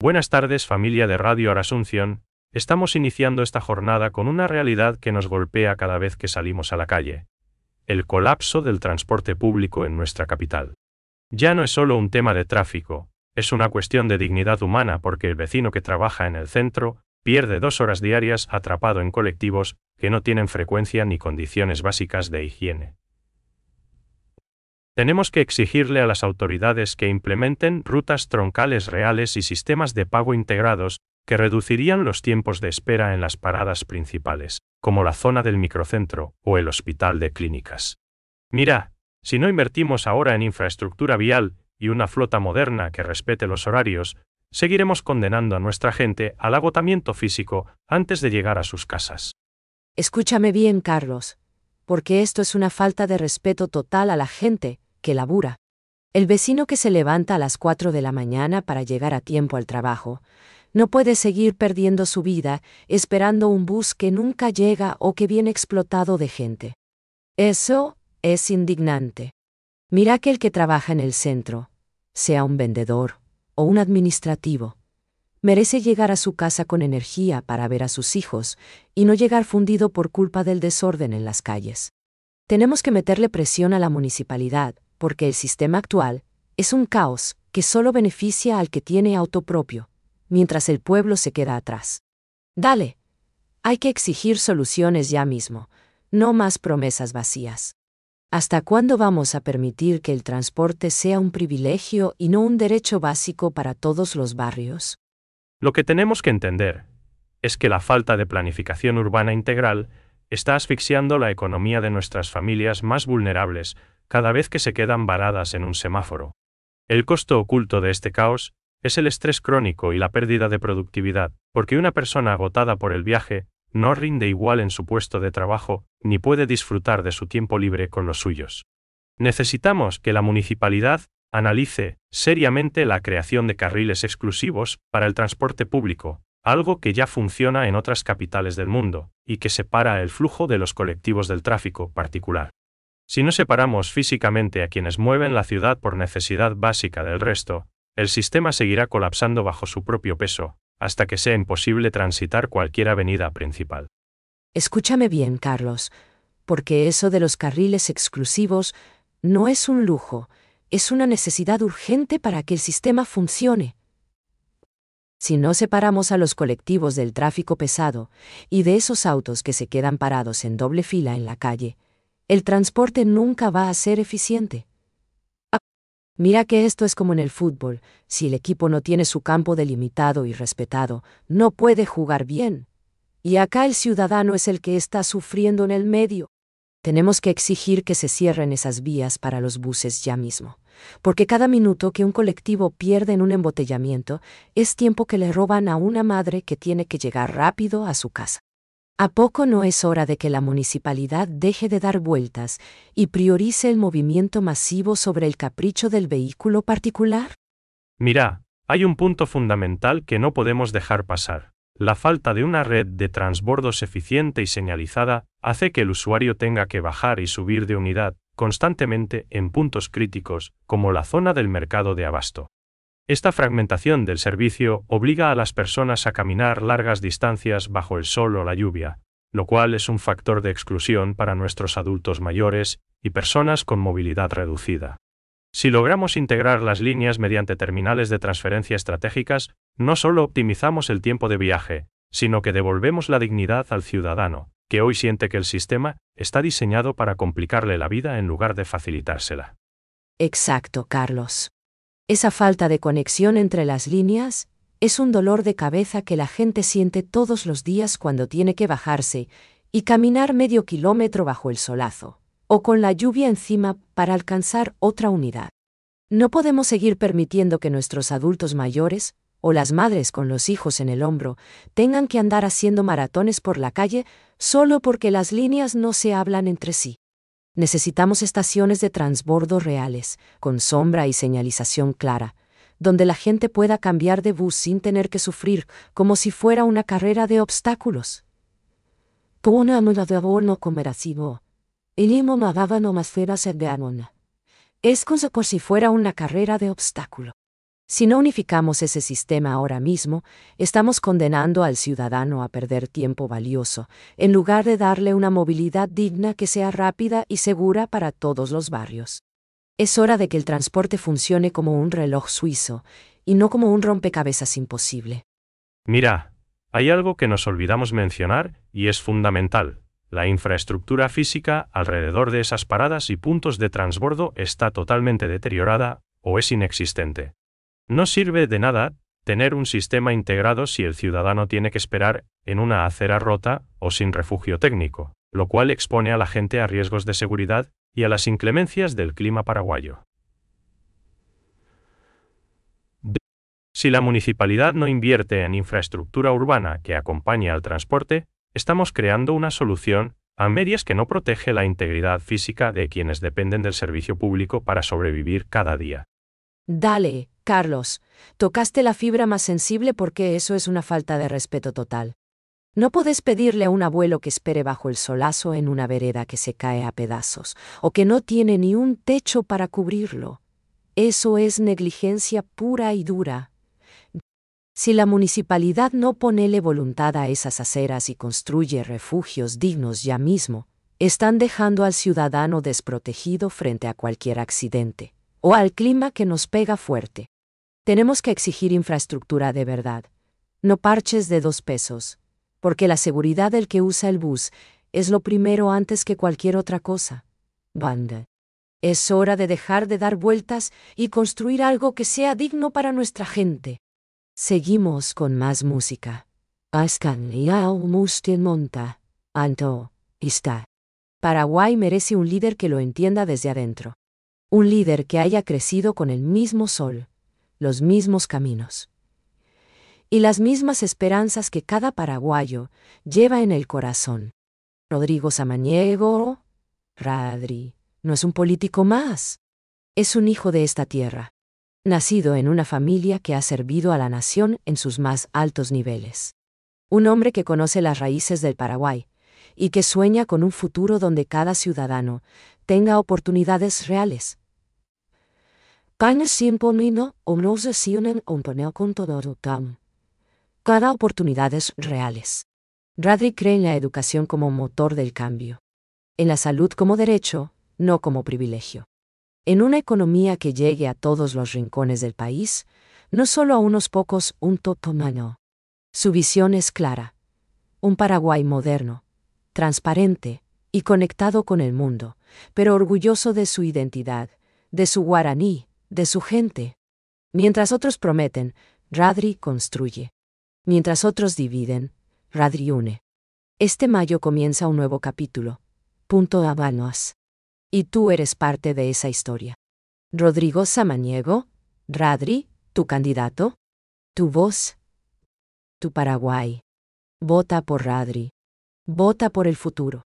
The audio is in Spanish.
Buenas tardes, familia de Radio Asunción. Estamos iniciando esta jornada con una realidad que nos golpea cada vez que salimos a la calle: el colapso del transporte público en nuestra capital. Ya no es solo un tema de tráfico, es una cuestión de dignidad humana, porque el vecino que trabaja en el centro pierde 2 horas diarias atrapado en colectivos que no tienen frecuencia ni condiciones básicas de higiene. Tenemos que exigirle a las autoridades que implementen rutas troncales reales y sistemas de pago integrados que reducirían los tiempos de espera en las paradas principales, como la zona del microcentro o el hospital de clínicas. Mira, si no invertimos ahora en infraestructura vial y una flota moderna que respete los horarios, seguiremos condenando a nuestra gente al agotamiento físico antes de llegar a sus casas. Escúchame bien, Carlos, porque esto es una falta de respeto total a la gente que labura. El vecino que se levanta a las 4 de la mañana para llegar a tiempo al trabajo no puede seguir perdiendo su vida esperando un bus que nunca llega o que viene explotado de gente. Eso es indignante. Mira que el que trabaja en el centro, sea un vendedor o un administrativo, merece llegar a su casa con energía para ver a sus hijos y no llegar fundido por culpa del desorden en las calles. Tenemos que meterle presión a la municipalidad, porque el sistema actual es un caos que solo beneficia al que tiene auto propio, mientras el pueblo se queda atrás. Dale, hay que exigir soluciones ya mismo, no más promesas vacías. ¿Hasta cuándo vamos a permitir que el transporte sea un privilegio y no un derecho básico para todos los barrios? Lo que tenemos que entender es que la falta de planificación urbana integral está asfixiando la economía de nuestras familias más vulnerables cada vez que se quedan varadas en un semáforo. El costo oculto de este caos es el estrés crónico y la pérdida de productividad, porque una persona agotada por el viaje no rinde igual en su puesto de trabajo ni puede disfrutar de su tiempo libre con los suyos. Necesitamos que la municipalidad analice seriamente la creación de carriles exclusivos para el transporte público, algo que ya funciona en otras capitales del mundo, y que separa el flujo de los colectivos del tráfico particular. Si no separamos físicamente a quienes mueven la ciudad por necesidad básica del resto, el sistema seguirá colapsando bajo su propio peso, hasta que sea imposible transitar cualquier avenida principal. Escúchame bien, Carlos, porque eso de los carriles exclusivos no es un lujo, es una necesidad urgente para que el sistema funcione. Si no separamos a los colectivos del tráfico pesado y de esos autos que se quedan parados en doble fila en la calle, el transporte nunca va a ser eficiente. Mira que esto es como en el fútbol: si el equipo no tiene su campo delimitado y respetado, no puede jugar bien. Y acá el ciudadano es el que está sufriendo en el medio. Tenemos que exigir que se cierren esas vías para los buses ya mismo, porque cada minuto que un colectivo pierde en un embotellamiento es tiempo que le roban a una madre que tiene que llegar rápido a su casa. ¿A poco no es hora de que la municipalidad deje de dar vueltas y priorice el movimiento masivo sobre el capricho del vehículo particular? Mira, hay un punto fundamental que no podemos dejar pasar. La falta de una red de transbordos eficiente y señalizada hace que el usuario tenga que bajar y subir de unidad constantemente en puntos críticos, como la zona del mercado de abasto. Esta fragmentación del servicio obliga a las personas a caminar largas distancias bajo el sol o la lluvia, lo cual es un factor de exclusión para nuestros adultos mayores y personas con movilidad reducida. Si logramos integrar las líneas mediante terminales de transferencia estratégicas, no solo optimizamos el tiempo de viaje, sino que devolvemos la dignidad al ciudadano, que hoy siente que el sistema está diseñado para complicarle la vida en lugar de facilitársela. Exacto, Carlos. Esa falta de conexión entre las líneas es un dolor de cabeza que la gente siente todos los días cuando tiene que bajarse y caminar medio kilómetro bajo el solazo, o con la lluvia encima para alcanzar otra unidad. No podemos seguir permitiendo que nuestros adultos mayores, o las madres con los hijos en el hombro, tengan que andar haciendo maratones por la calle solo porque las líneas no se hablan entre sí. Necesitamos estaciones de transbordo reales, con sombra y señalización clara, donde la gente pueda cambiar de bus sin tener que sufrir, como si fuera una carrera de obstáculos. Pona no de abono comercivo. Elimo magava no más fera se de anona. Es como si fuera una carrera de obstáculo. Si no unificamos ese sistema ahora mismo, estamos condenando al ciudadano a perder tiempo valioso, en lugar de darle una movilidad digna que sea rápida y segura para todos los barrios. Es hora de que el transporte funcione como un reloj suizo, y no como un rompecabezas imposible. Mira, hay algo que nos olvidamos mencionar y es fundamental. La infraestructura física alrededor de esas paradas y puntos de transbordo está totalmente deteriorada o es inexistente. No sirve de nada tener un sistema integrado si el ciudadano tiene que esperar en una acera rota o sin refugio técnico, lo cual expone a la gente a riesgos de seguridad y a las inclemencias del clima paraguayo. Si la municipalidad no invierte en infraestructura urbana que acompañe al transporte, estamos creando una solución a medias que no protege la integridad física de quienes dependen del servicio público para sobrevivir cada día. Dale, Carlos, tocaste la fibra más sensible porque eso es una falta de respeto total. No podés pedirle a un abuelo que espere bajo el solazo en una vereda que se cae a pedazos, o que no tiene ni un techo para cubrirlo. Eso es negligencia pura y dura. Si la municipalidad no ponele voluntad a esas aceras y construye refugios dignos ya mismo, están dejando al ciudadano desprotegido frente a cualquier accidente, o al clima que nos pega fuerte. Tenemos que exigir infraestructura de verdad, no parches de 2 pesos, porque la seguridad del que usa el bus es lo primero antes que cualquier otra cosa. Banda. Es hora de dejar de dar vueltas y construir algo que sea digno para nuestra gente. Seguimos con más música. Monta. Anto. Está. Paraguay merece un líder que lo entienda desde adentro. Un líder que haya crecido con el mismo sol, los mismos caminos y las mismas esperanzas que cada paraguayo lleva en el corazón. Rodrigo Samaniego, Radri, no es un político más. Es un hijo de esta tierra, nacido en una familia que ha servido a la nación en sus más altos niveles. Un hombre que conoce las raíces del Paraguay y que sueña con un futuro donde cada ciudadano tenga oportunidades reales. Cada oportunidades reales. Radri cree en la educación como motor del cambio. En la salud como derecho, no como privilegio. En una economía que llegue a todos los rincones del país, no solo a unos pocos, un totomano. Su visión es clara. Un Paraguay moderno, transparente y conectado con el mundo, pero orgulloso de su identidad, de su guaraní, de su gente. Mientras otros prometen, Radri construye. Mientras otros dividen, Radri une. Este mayo comienza un nuevo capítulo. Punto Habanos. Y tú eres parte de esa historia. Rodrigo Samaniego, Radri, tu candidato, tu voz, tu Paraguay. Vota por Radri. Vota por el futuro.